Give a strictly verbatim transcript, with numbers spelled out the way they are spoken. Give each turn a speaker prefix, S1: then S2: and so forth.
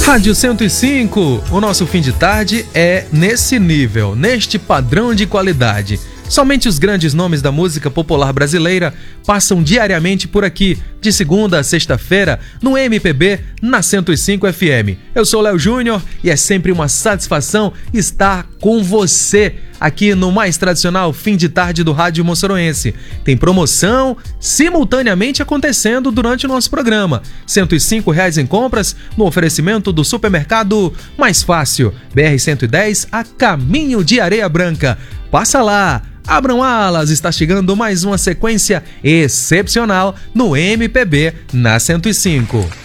S1: Rádio cento e cinco, o nosso fim de tarde é nesse nível, neste padrão de qualidade. Somente os grandes nomes da música popular brasileira passam diariamente por aqui, de segunda a sexta-feira, no M P B, na cento e cinco F M. Eu sou Léo Júnior e é sempre uma satisfação estar com você aqui no mais tradicional fim de tarde do Rádio Moçoroense. Tem promoção simultaneamente acontecendo durante o nosso programa. cento e cinco reais em compras no oferecimento do supermercado Mais Fácil, B R cento e dez, a caminho de Areia Branca. Passa lá! Abram alas, está chegando mais uma sequência excepcional no M P B na cento e cinco.